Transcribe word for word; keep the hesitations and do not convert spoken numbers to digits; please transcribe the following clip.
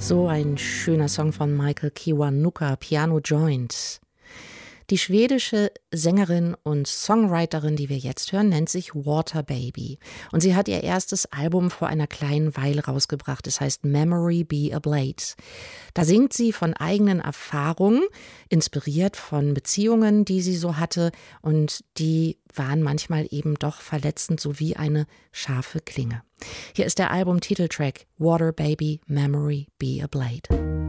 So ein schöner Song von Michael Kiwanuka, Piano Joint. Die schwedische Sängerin und Songwriterin, die wir jetzt hören, nennt sich Water Baby. Und sie hat ihr erstes Album vor einer kleinen Weile rausgebracht. Es heißt Memory Be a Blade. Da singt sie von eigenen Erfahrungen, inspiriert von Beziehungen, die sie so hatte. Und die waren manchmal eben doch verletzend, so wie eine scharfe Klinge. Hier ist der Album-Titeltrack Water Baby, Memory Be a Blade.